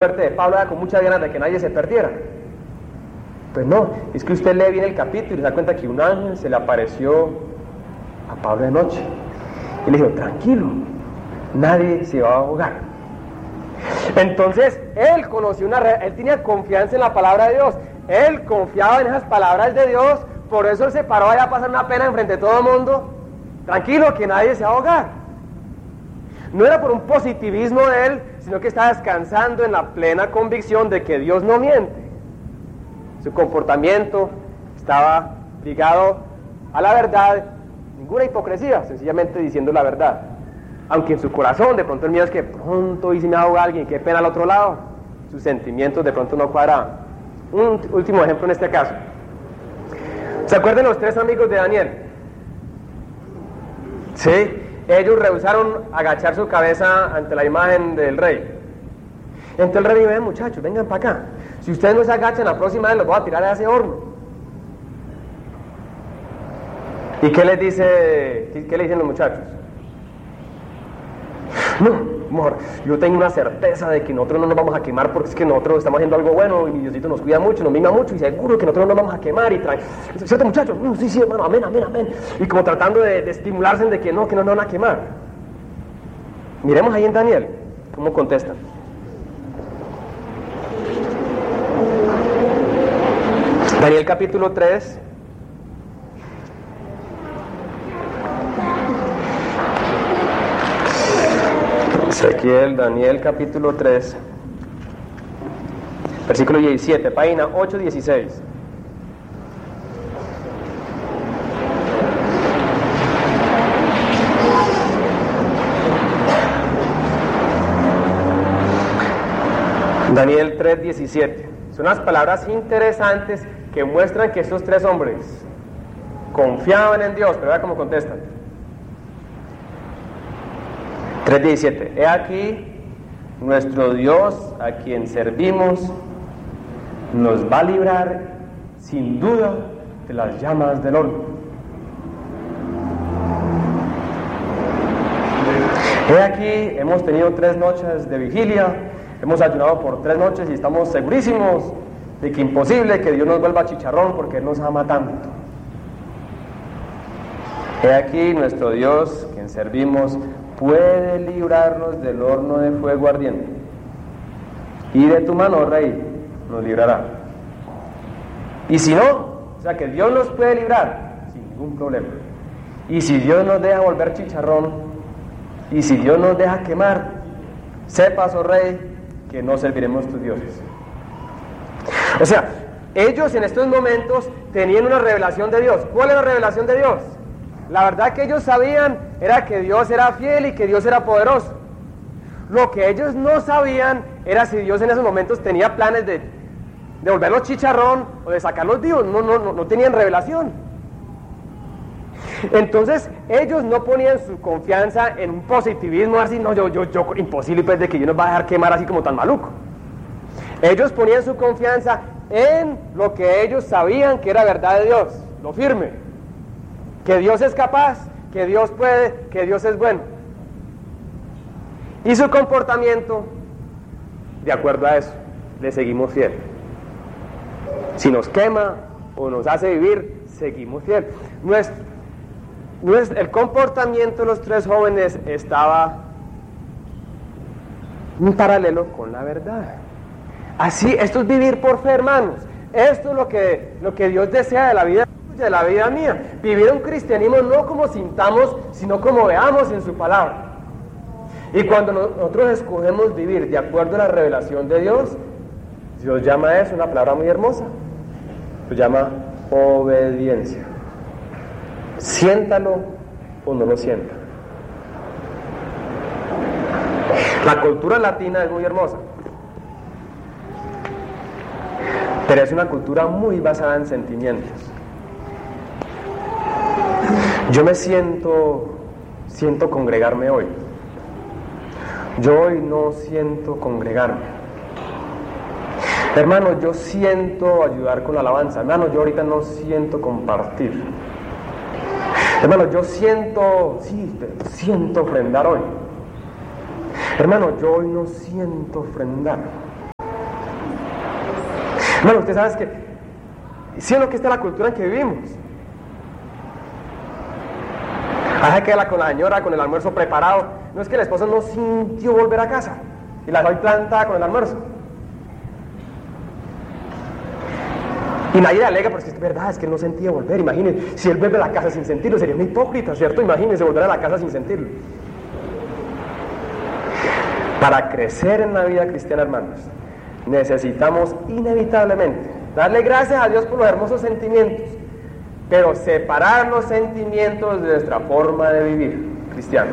suerte de Pablo era con muchas ganas de que nadie se perdiera. Pues no, es que usted lee bien el capítulo y se da cuenta que un ángel se le apareció a Pablo de noche y le dijo: tranquilo, nadie se va a ahogar. Entonces él conoció él tenía confianza en la palabra de Dios, él confiaba en esas palabras de Dios, por eso él se paró allá a pasar una pena enfrente de todo el mundo. Tranquilo, que nadie se va a ahogar. No era por un positivismo de él, sino que estaba descansando en la plena convicción de que Dios no miente. Su comportamiento estaba ligado a la verdad, ninguna hipocresía, sencillamente diciendo la verdad. Aunque en su corazón de pronto el miedo es que pronto y si me ahoga alguien, qué pena al otro lado, sus sentimientos de pronto no cuadraban. Un último ejemplo en este caso. ¿Se acuerdan los 3 amigos de Daniel? Sí, ellos rehusaron agachar su cabeza ante la imagen del rey. Entonces el rey dijo: ven muchachos, vengan para acá. Si ustedes no se agachan, la próxima vez los voy a tirar a ese horno. ¿Y qué les dice? ¿Qué le dicen los muchachos? No, amor, yo tengo una certeza de que nosotros no nos vamos a quemar porque es que nosotros estamos haciendo algo bueno y mi Diosito nos cuida mucho, nos mima mucho y seguro que nosotros no nos vamos a quemar y ¿cierto, muchachos? No, sí, hermano, amén, amén, amén. Y como tratando de estimularse de que no nos van a quemar. Miremos ahí en Daniel, cómo contestan. Daniel capítulo 3. Ezequiel, Daniel capítulo 3, versículo 17, página 816. Daniel 3, 17. Son unas palabras interesantes que muestran que estos 3 hombres confiaban en Dios, pero vea cómo contestan. 3:17. He aquí, nuestro Dios a quien servimos nos va a librar sin duda de las llamas del horno. He aquí, hemos tenido 3 noches de vigilia, hemos ayunado por 3 noches y estamos segurísimos de que imposible que Dios nos vuelva chicharrón porque Él nos ama tanto. He aquí, nuestro Dios, quien servimos, puede librarnos del horno de fuego ardiente, y de tu mano, rey, nos librará. Y si no, o sea que Dios nos puede librar sin ningún problema. Y si Dios nos deja volver chicharrón, y si Dios nos deja quemar, sepas, oh rey, que no serviremos tus dioses. O sea, ellos en estos momentos tenían una revelación de Dios. ¿Cuál es la revelación de Dios? La verdad que ellos sabían era que Dios era fiel y que Dios era poderoso. Lo que ellos no sabían era si Dios en esos momentos tenía planes de volverlos chicharrón o de sacarlos vivos. No tenían revelación. Entonces ellos no ponían su confianza en un positivismo así, no, yo imposible pues de que Dios nos va a dejar quemar así como tan maluco. Ellos ponían su confianza en lo que ellos sabían que era verdad de Dios, lo firme. Que Dios es capaz, que Dios puede, que Dios es bueno. Y su comportamiento, de acuerdo a eso, le seguimos fiel. Si nos quema o nos hace vivir, seguimos fiel. El comportamiento de los 3 jóvenes estaba en paralelo con la verdad. Así, esto es vivir por fe, hermanos. Esto es lo que Dios desea de la vida mía. Vivir un cristianismo no como sintamos, sino como veamos en su palabra. Y cuando nosotros escogemos vivir de acuerdo a la revelación de Dios, Dios llama a eso una palabra muy hermosa. Lo llama obediencia. Siéntalo o no lo sienta. La cultura latina es muy hermosa, pero es una cultura muy basada en sentimientos. Yo me siento congregarme hoy. Yo hoy no siento congregarme. Hermano, yo siento ayudar con la alabanza. Hermano, yo ahorita no siento compartir. Hermano, yo siento ofrendar hoy. Hermano, yo hoy no siento ofrendar. Bueno, usted sabe que, ¿sí o no que esta es la cultura en que vivimos? Hay que quedarla con la señora, con el almuerzo preparado. No es que el esposo no sintió volver a casa y la doy plantada con el almuerzo. Y nadie le alega, porque es verdad, es que él no sentía volver. Imagínense, si él vuelve a la casa sin sentirlo, sería un hipócrita, ¿cierto? Imagínense volver a la casa sin sentirlo. Para crecer en la vida cristiana, hermanos, necesitamos inevitablemente darle gracias a Dios por los hermosos sentimientos, pero separar los sentimientos de nuestra forma de vivir cristiano.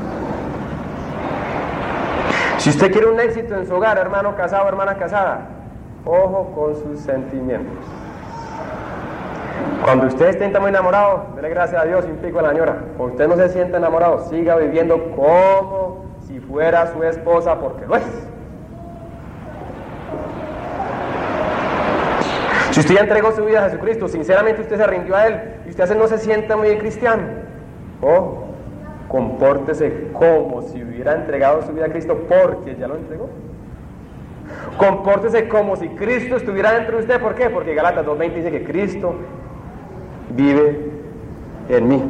Si usted quiere un éxito en su hogar, hermano casado, hermana casada, ojo con sus sentimientos. Cuando usted esté muy enamorado, dele gracias a Dios y un pico a la señora. Cuando usted no se sienta enamorado, siga viviendo como si fuera su esposa, porque lo es. Si usted ya entregó su vida a Jesucristo, sinceramente usted se rindió a Él, y usted no se sienta muy cristiano, ojo, compórtese como si hubiera entregado su vida a Cristo, porque ya lo entregó. Compórtese como si Cristo estuviera dentro de usted. ¿Por qué? Porque Gálatas 2:20 dice que Cristo vive en mí.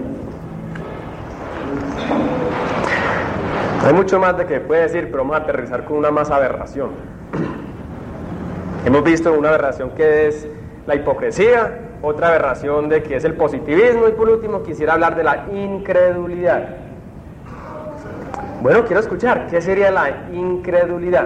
Hay mucho más de que puede decir, pero vamos a aterrizar con una más aberración. Hemos visto una aberración que es la hipocresía, otra aberración de que es el positivismo, y por último quisiera hablar de la incredulidad. Bueno, quiero escuchar, ¿qué sería la incredulidad?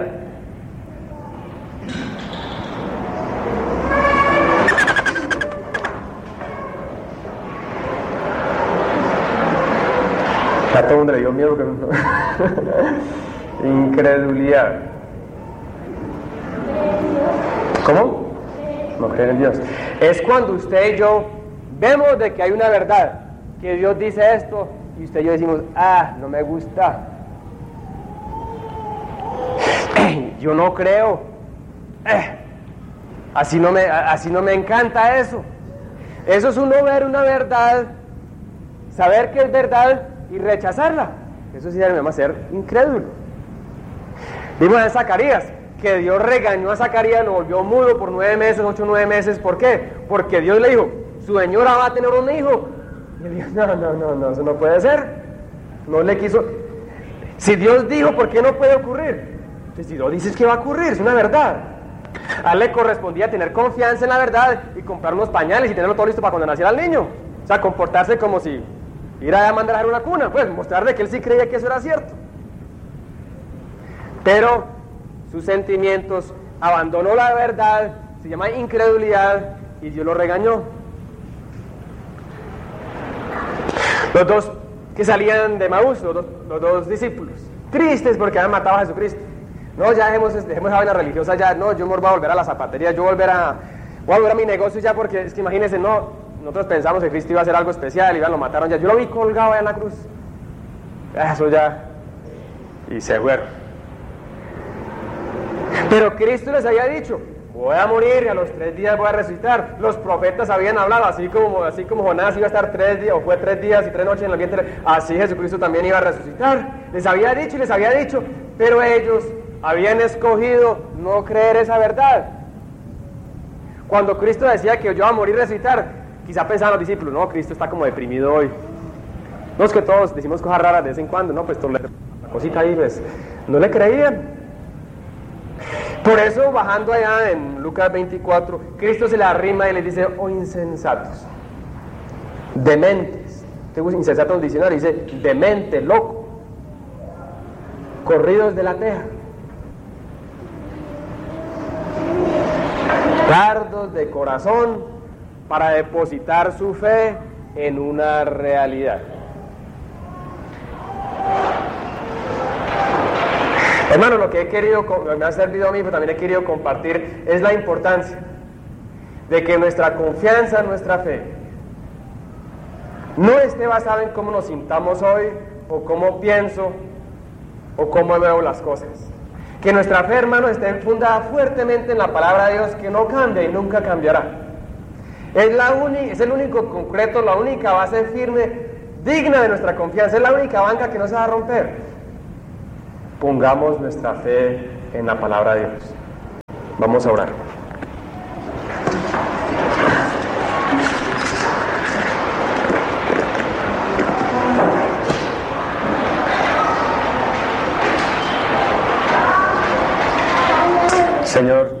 A todo el mundo le dio miedo que incredulidad. ¿Cómo? No creen en Dios. Es cuando usted y yo vemos de que hay una verdad, que Dios dice esto, y usted y yo decimos, no me gusta. Yo no creo. Así no me encanta eso. Eso es uno ver una verdad, saber que es verdad y rechazarla. Eso sí se llama ser incrédulo. Vimos en Zacarías que Dios regañó a Zacarías, lo volvió mudo por 9 meses, 8 o 9 meses. ¿Por qué? Porque Dios le dijo, su señora va a tener un hijo. Y él dijo, no, eso no puede ser. No le quiso. Si Dios dijo, ¿por qué no puede ocurrir? Pues si Dios dice que va a ocurrir, es una verdad. A él le correspondía tener confianza en la verdad y comprar unos pañales y tenerlo todo listo para cuando naciera el niño. O sea, comportarse como si ir a mandar a dejar una cuna, pues mostrarle que él sí creía que eso era cierto. Pero sus sentimientos, abandonó la verdad, se llama incredulidad, y Dios lo regañó. Los dos que salían de Maús, los dos discípulos, tristes porque habían matado a Jesucristo. No, ya dejemos esa vaina religiosa ya, no, yo me voy a volver a la zapatería, voy a volver a mi negocio ya, porque es que imagínense, nosotros pensamos que Cristo iba a hacer algo especial, lo mataron ya, yo lo vi colgado allá en la cruz. Eso ya, y se fueron. Pero Cristo les había dicho, voy a morir y a los 3 días voy a resucitar. Los profetas habían hablado, así como Jonás iba a estar 3 días, o fue 3 días y 3 noches en el vientre, así Jesucristo también iba a resucitar. Les había dicho, pero ellos habían escogido no creer esa verdad. Cuando Cristo decía que yo iba a morir y resucitar, quizá pensaban los discípulos, no, Cristo está como deprimido hoy. No es que todos decimos cosas raras de vez en cuando, no, pues la cosita ahí, pues, no le creían. Por eso, bajando allá en Lucas 24, Cristo se le arrima y les dice, insensatos, dementes. Tengo insensato en el diccionario, dice, demente, loco, corridos de la teja, tardos de corazón para depositar su fe en una realidad. Hermano, lo que me ha servido a mí, pero también he querido compartir, es la importancia de que nuestra confianza, nuestra fe, no esté basada en cómo nos sintamos hoy, o cómo pienso, o cómo veo las cosas. Que nuestra fe, hermano, esté fundada fuertemente en la palabra de Dios, que no cambia y nunca cambiará. Es el único concreto, la única base firme, digna de nuestra confianza, es la única banca que no se va a romper. Pongamos nuestra fe en la palabra de Dios. Vamos a orar. Señor,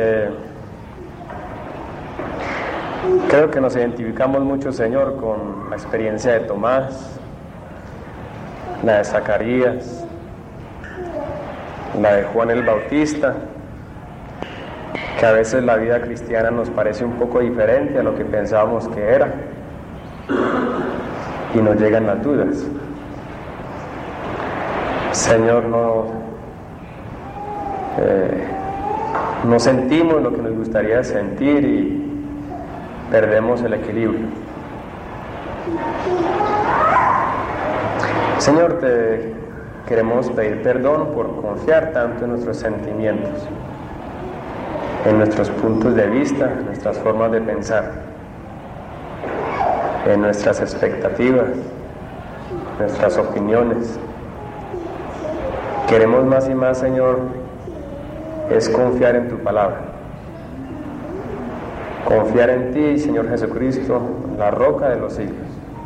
creo que nos identificamos mucho, Señor, con la experiencia de Tomás, la de Zacarías, la de Juan el Bautista, que a veces la vida cristiana nos parece un poco diferente a lo que pensábamos que era y nos llegan las dudas. Señor, no sentimos lo que nos gustaría sentir y perdemos el equilibrio. Señor, te queremos pedir perdón por confiar tanto en nuestros sentimientos, en nuestros puntos de vista, en nuestras formas de pensar, en nuestras expectativas, nuestras opiniones. Queremos más y más, Señor, es confiar en tu palabra, confiar en ti, Señor Jesucristo, la roca de los siglos.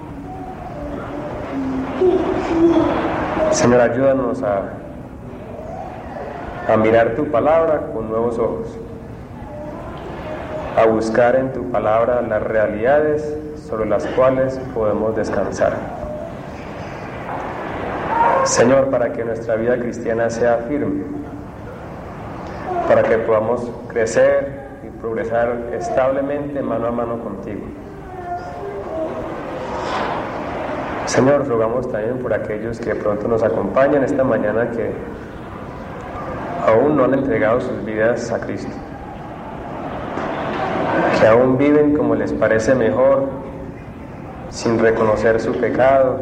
Señor, ayúdanos a mirar tu palabra con nuevos ojos, a buscar en tu palabra las realidades sobre las cuales podemos descansar. Señor, para que nuestra vida cristiana sea firme, para que podamos crecer y progresar establemente mano a mano contigo. Señor, rogamos también por aquellos que pronto nos acompañan esta mañana que aún no han entregado sus vidas a Cristo, que aún viven como les parece mejor, sin reconocer su pecado.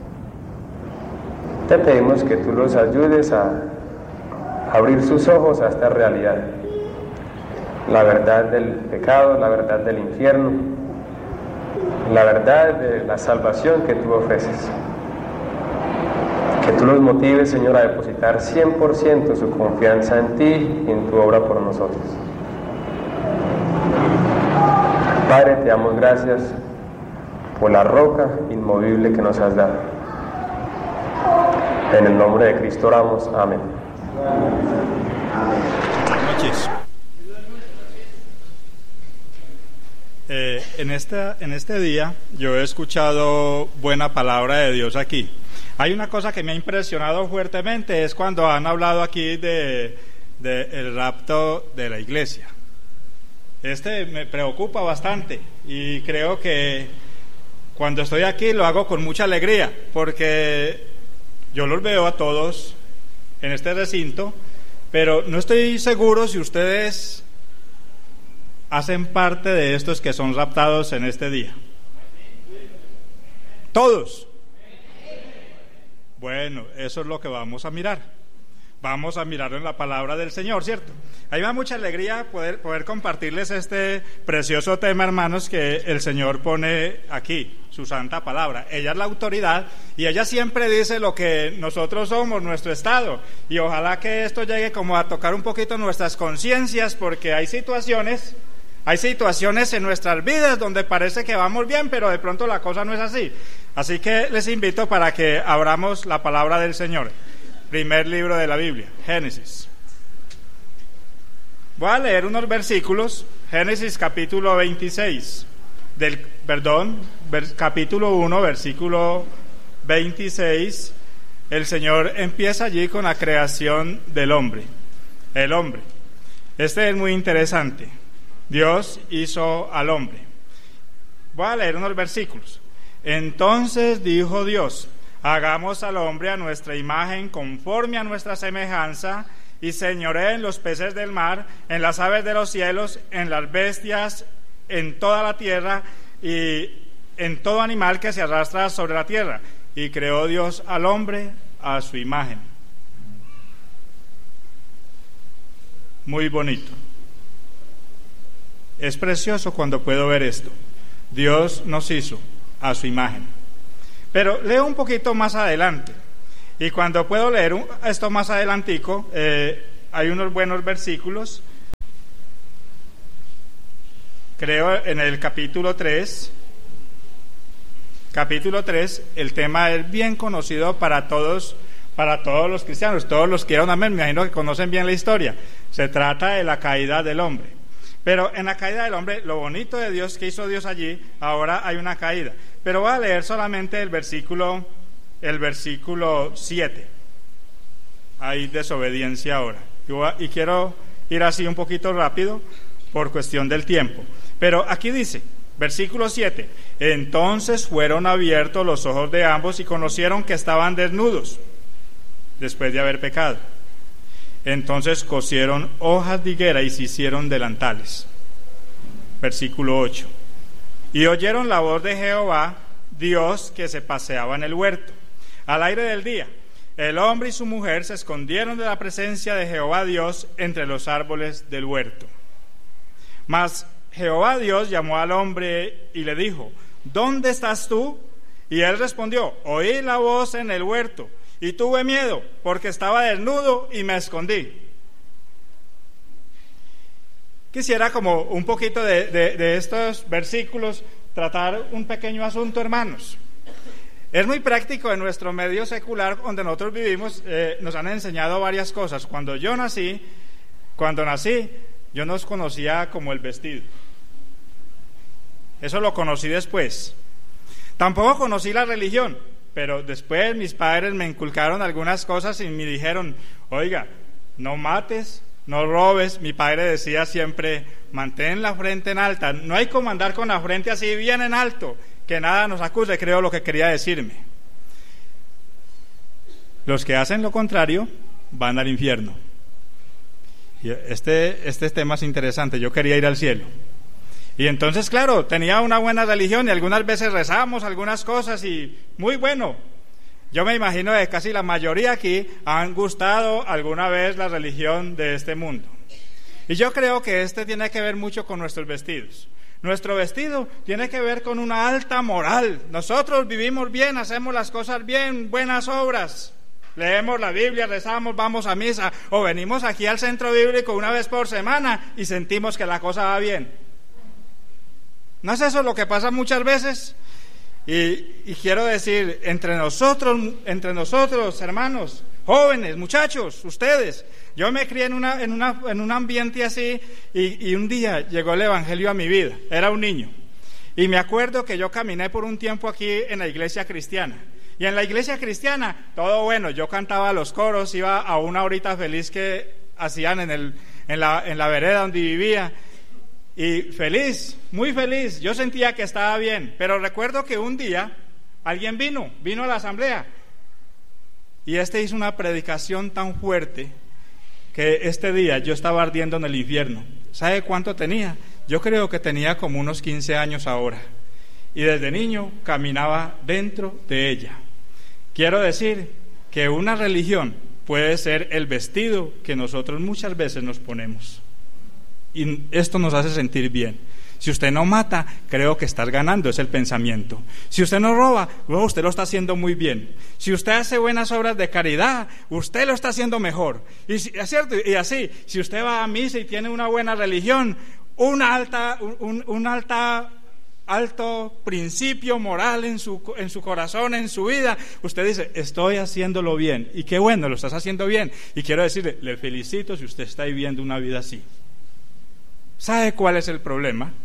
Te pedimos que tú los ayudes a abrir sus ojos a esta realidad, la verdad del pecado, la verdad del infierno, la verdad de la salvación que tú ofreces. Que tú los motives, Señor, a depositar 100% su confianza en ti y en tu obra por nosotros. Padre, te damos gracias por la roca inmovible que nos has dado. En el nombre de Cristo oramos. Amén. Buenas noches. En este día yo he escuchado buena palabra de Dios aquí. Hay una cosa que me ha impresionado fuertemente, es cuando han hablado aquí de el rapto de la iglesia. Me preocupa bastante y creo que cuando estoy aquí lo hago con mucha alegría, porque yo los veo a todos en este recinto, pero no estoy seguro si ustedes hacen parte de estos que son raptados en este día. ¿Todos? Bueno, eso es lo que vamos a mirar. Vamos a mirarlo en la palabra del Señor, ¿cierto? A mí me da mucha alegría poder compartirles este precioso tema, hermanos, que el Señor pone aquí, su santa palabra. Ella es la autoridad y ella siempre dice lo que nosotros somos, nuestro estado. Y ojalá que esto llegue como a tocar un poquito nuestras conciencias, porque hay situaciones en nuestras vidas donde parece que vamos bien, pero de pronto la cosa no es así. Así que les invito para que abramos la palabra del Señor. Primer libro de la Biblia, Génesis. Voy a leer unos versículos. Génesis capítulo 26, capítulo 1, versículo 26. El Señor empieza allí con la creación del hombre. El hombre. Este es muy interesante. Dios hizo al hombre. Voy a leer unos versículos. Entonces dijo Dios: hagamos al hombre a nuestra imagen, conforme a nuestra semejanza, y señoree en los peces del mar, en las aves de los cielos, en las bestias, en toda la tierra, y en todo animal que se arrastra sobre la tierra. Y creó Dios al hombre a su imagen. Muy bonito. Es precioso cuando puedo ver esto. Dios nos hizo a su imagen. Pero leo un poquito más adelante, y cuando puedo leer esto más adelantico, hay unos buenos versículos. Creo en el capítulo 3, el tema es bien conocido para todos los cristianos, todos los que eran amén, me imagino que conocen bien la historia. Se trata de la caída del hombre. Pero en la caída del hombre, lo bonito de Dios que hizo Dios allí, ahora hay una caída. Pero voy a leer solamente el versículo 7. Hay desobediencia ahora. Y quiero ir así un poquito rápido por cuestión del tiempo. Pero aquí dice, versículo 7, entonces fueron abiertos los ojos de ambos y conocieron que estaban desnudos después de haber pecado. Entonces cosieron hojas de higuera y se hicieron delantales. Versículo 8. Y oyeron la voz de Jehová, Dios, que se paseaba en el huerto, al aire del día. El hombre y su mujer se escondieron de la presencia de Jehová Dios entre los árboles del huerto. Mas Jehová Dios llamó al hombre y le dijo, ¿dónde estás tú? Y él respondió, oí la voz en el huerto, y tuve miedo, porque estaba desnudo y me escondí. Quisiera como un poquito de estos versículos tratar un pequeño asunto, hermanos. Es muy práctico en nuestro medio secular donde nosotros vivimos, nos han enseñado varias cosas. Cuando nací, yo no conocía como el vestido. Eso lo conocí después. Tampoco conocí la religión. Pero después mis padres me inculcaron algunas cosas y me dijeron, oiga, no mates, no robes. Mi padre decía siempre, mantén la frente en alta. No hay como andar con la frente así bien en alto, que nada nos acuse, creo lo que quería decirme. Los que hacen lo contrario van al infierno. Y este tema es interesante, yo quería ir al cielo. Y entonces, claro, tenía una buena religión y algunas veces rezamos algunas cosas y muy bueno. Yo me imagino que casi la mayoría aquí han gustado alguna vez la religión de este mundo. Y yo creo que tiene que ver mucho con nuestros vestidos. Nuestro vestido tiene que ver con una alta moral. Nosotros vivimos bien, hacemos las cosas bien, buenas obras. Leemos la Biblia, rezamos, vamos a misa o venimos aquí al centro bíblico una vez por semana y sentimos que la cosa va bien. ¿No es eso lo que pasa muchas veces? Y quiero decir, entre nosotros, hermanos, jóvenes, muchachos, ustedes, yo me crié en un ambiente así y un día llegó el evangelio a mi vida, era un niño. Y me acuerdo que yo caminé por un tiempo aquí en la iglesia cristiana. Y en la iglesia cristiana, todo bueno, yo cantaba los coros, iba a una horita feliz que hacían en la vereda donde vivía. Y feliz, muy feliz, yo sentía que estaba bien, pero recuerdo que un día alguien vino a la asamblea y hizo una predicación tan fuerte que este día yo estaba ardiendo en el infierno. ¿Sabe cuánto tenía? Yo creo que tenía como unos 15 años ahora y desde niño caminaba dentro de ella. Quiero decir que una religión puede ser el vestido que nosotros muchas veces nos ponemos. Y esto nos hace sentir bien. Si usted no mata, creo que estás ganando, es el pensamiento. Si usted no roba, usted lo está haciendo muy bien. Si usted hace buenas obras de caridad, usted lo está haciendo mejor. Y es cierto, y así, si usted va a misa y tiene una buena religión, un alto principio moral en su corazón, en su vida, usted dice, estoy haciéndolo bien. Y qué bueno, lo estás haciendo bien. Y quiero decirle, le felicito si usted está viviendo una vida así. ¿Sabe cuál es el problema?